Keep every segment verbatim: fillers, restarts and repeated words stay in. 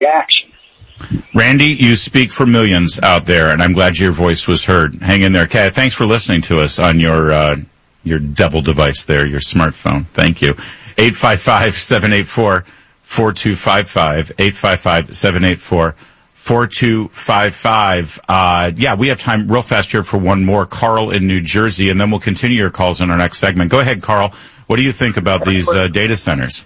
reaction. Randy, you speak for millions out there, and I'm glad your voice was heard. Hang in there. Kat, thanks for listening to us on your uh, your devil device there, your smartphone. Thank you. eight five five, seven eight four, four two five five, eight five five, seven eight four, four two five five. Uh, yeah, we have time real fast here for one more. Carl in New Jersey, and then we'll continue your calls in our next segment. Go ahead, Carl. What do you think about these uh, data centers?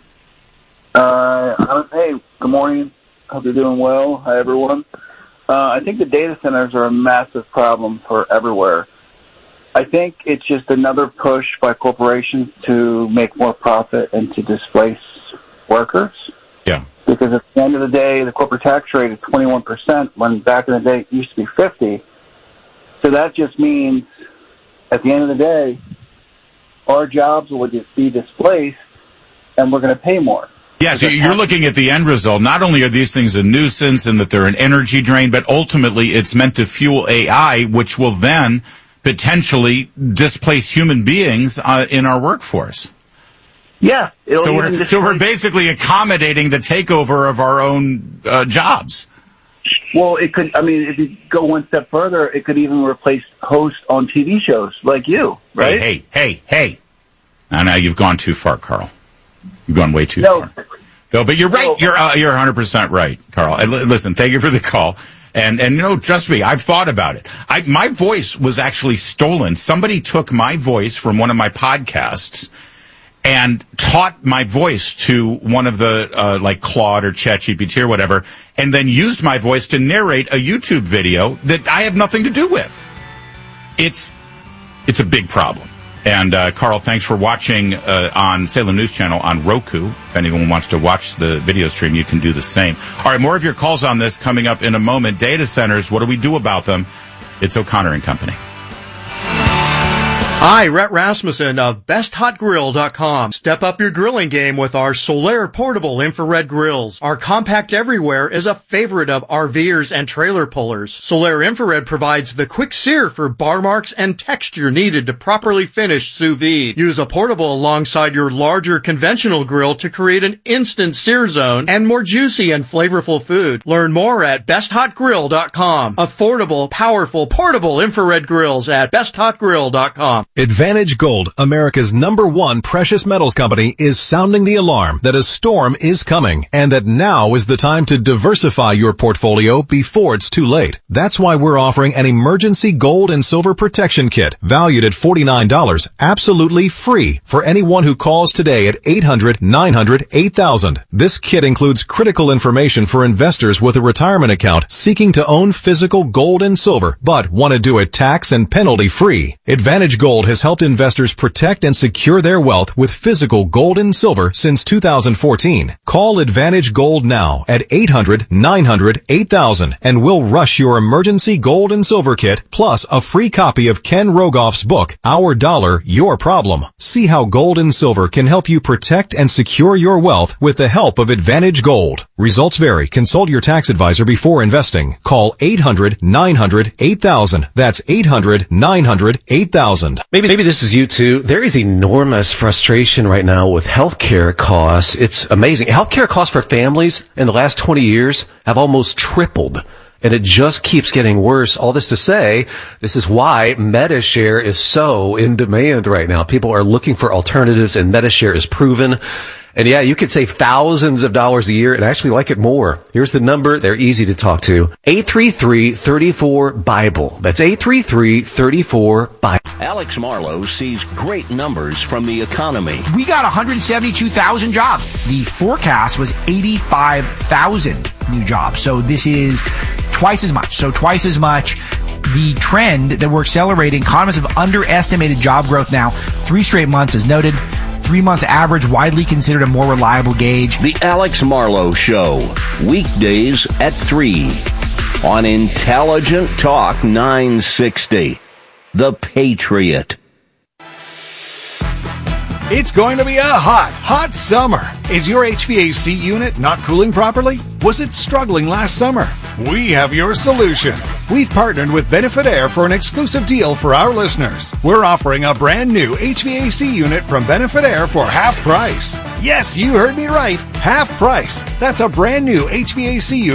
Uh, hey, good morning. Hope you're doing well. Hi, everyone. Uh, I think the data centers are a massive problem for everywhere. I think it's just another push by corporations to make more profit and to displace workers. Yeah. Because at the end of the day, the corporate tax rate is twenty-one percent when back in the day it used to be fifty. So that just means at the end of the day, our jobs will be displaced and we're going to pay more. Yeah, so you're looking at the end result. Not only are these things a nuisance and that they're an energy drain, but ultimately it's meant to fuel A I, which will then potentially displace human beings uh, in our workforce. Yeah. So we're, so we're basically accommodating the takeover of our own uh, jobs. Well, it could, I mean, if you go one step further, it could even replace hosts on T V shows like you, right? Hey, hey, hey, hey. Now, now you've gone too far, Carl. You've gone way too no. far. No, but you're right. You're uh, you're one hundred percent right, Carl. And l- listen, thank you for the call. And and you know, trust me, I've thought about it. I my voice was actually stolen. Somebody took my voice from one of my podcasts and taught my voice to one of the uh, like Claude or ChatGPT or whatever, and then used my voice to narrate a YouTube video that I have nothing to do with. It's it's a big problem. And, uh, Carl, thanks for watching uh, on Salem News Channel on Roku. If anyone wants to watch the video stream, you can do the same. All right, more of your calls on this coming up in a moment. Data centers, what do we do about them? It's O'Connor and Company. Hi, Rhett Rasmussen of best hot grill dot com. Step up your grilling game with our Solaire portable infrared grills. Our compact everywhere is a favorite of RVers and trailer pullers. Solaire infrared provides the quick sear for bar marks and texture needed to properly finish sous vide. Use a portable alongside your larger conventional grill to create an instant sear zone and more juicy and flavorful food. Learn more at best hot grill dot com. Affordable, powerful, portable infrared grills at best hot grill dot com. Advantage Gold, America's number one precious metals company, is sounding the alarm that a storm is coming and that now is the time to diversify your portfolio before it's too late. That's why we're offering an emergency gold and silver protection kit valued at forty-nine dollars, absolutely free for anyone who calls today at eight hundred, nine hundred, eight thousand. This kit includes critical information for investors with a retirement account seeking to own physical gold and silver but want to do it tax and penalty free. Advantage Gold has helped investors protect and secure their wealth with physical gold and silver since two thousand fourteen. Call Advantage Gold now at eight hundred, nine hundred, eight thousand and we'll rush your emergency gold and silver kit plus a free copy of Ken Rogoff's book, Our Dollar, Your Problem. See how gold and silver can help you protect and secure your wealth with the help of Advantage Gold. Results vary. Consult your tax advisor before investing. Call eight hundred, nine hundred, eight thousand. That's eight hundred, nine hundred, eight thousand. Maybe, maybe this is you too. There is enormous frustration right now with healthcare costs. It's amazing. Healthcare costs for families in the last twenty years have almost tripled. And it just keeps getting worse. All this to say, this is why MediShare is so in demand right now. People are looking for alternatives, and MediShare is proven. And yeah, you could save thousands of dollars a year and actually like it more. Here's the number. They're easy to talk to. eight three three, three four, Bible. That's eight three three, three four, Bible. Alex Marlowe sees great numbers from the economy. We got one hundred seventy-two thousand jobs. The forecast was eighty-five thousand new jobs. So this is twice as much. So twice as much. The trend that we're accelerating, economists have underestimated job growth now three straight months, as noted. Three months average, widely considered a more reliable gauge. The Alex Marlowe Show, weekdays at three on Intelligent Talk nine sixty. The Patriot. It's going to be a hot, hot summer. Is your H V A C unit not cooling properly? Was it struggling last summer? We have your solution. We've partnered with Benefit Air for an exclusive deal for our listeners. We're offering a brand new H V A C unit from Benefit Air for half price. Yes, you heard me right. Half price. That's a brand new H V A C unit